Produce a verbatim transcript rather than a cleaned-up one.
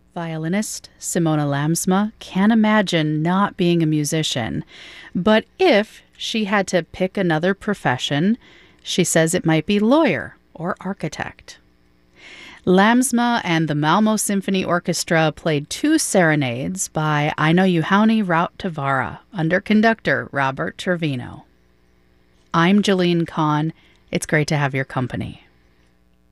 Violinist Simona Lamsma can't imagine not being a musician. But if she had to pick another profession, she says it might be lawyer or architect. Lamsma and the Malmo Symphony Orchestra played two serenades by Aino Juhani Rautavaara under conductor Robert Trevino. I'm Jeline Kahn. It's great to have your company.